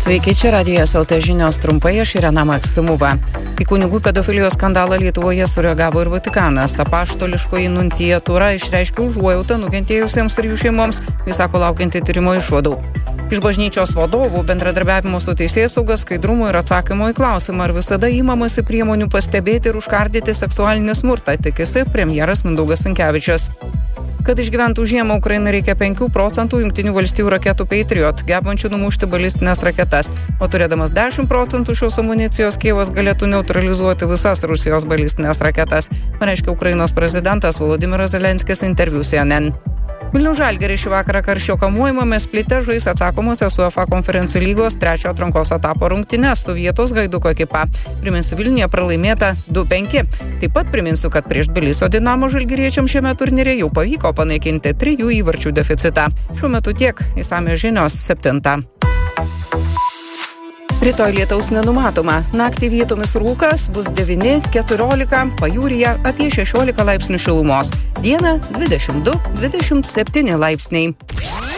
Sveiki, čia Radijas LT žinios trumpai, aš Irena Maksimova. Į kunigų pedofilijos skandalą Lietuvoje sureagavo ir Vatikanas. Apaštališkoji nunciatūra išreiškė užuojautą nukentėjusiems ir jų šeimoms, jis sako laukianti tyrimo išvadų. Iš bažnyčios vadovų bendradarbiavimo su teisėsauga, skaidrumo ir atsakymo į klausimą, ar visada įmamasi priemonių pastebėti ir užkardyti seksualinį smurtą, tikisi premjeras Mindaugas Sinkevičius. Kad išgyventų žiemą Ukrainai reikia 5% Jungtinių valstijų raketų Patriot, gebančių numušti balistinės raketas, o turėdamas 10% šios amunicijos Kijevas galėtų neutralizuoti visas Rusijos balistinės raketas, pareiškė Ukrainos prezidentas Volodymyras Zelenskis interviu CNN. Vilniaus Žalgiris šį vakarą karščio kamuojamame Splite žais atsakomosios UEFA konferencijų lygos 3 atrankos etapo rungtynes su vietos Gaiduko ekipa. Priminsiu, Vilniuje pralaimėta 2-5. Taip pat priminsiu, kad prieš Tbilisio Dinamo žalgiriečiams šiame turnyre jau pavyko panaikinti 3 įvarčių deficitą. Šiuo metu tiek, išsamios žinios 7. Rytoj lietaus nenumatoma. Naktį vietomis rūkas bus 9-14, pajūryje apie 16 laipsnių šilumos. Dieną 22-27 laipsniai.